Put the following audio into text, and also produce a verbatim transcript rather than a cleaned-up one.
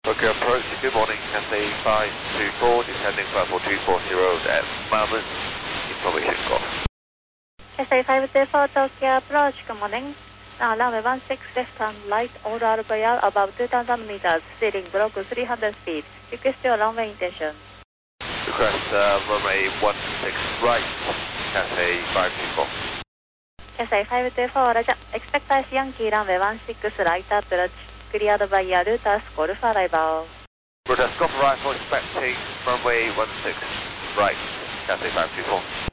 Tokyo approach, good morning, Cathay five two four, descending flight four two four zero at moment, information call. Cathay five two four, Tokyo approach, good morning. Now runway one six left turn right, all Albaya above two thousand meters, steering block three hundred feet. Request your runway intention. Request uh, runway one six right, Cathay five two four. Cathay five two four, Roger. Expect ice Yankee runway one six right approach, cleared by Yaruta Golf arrival. Roger, Golf arrival expecting runway one six right, Cathay five two four.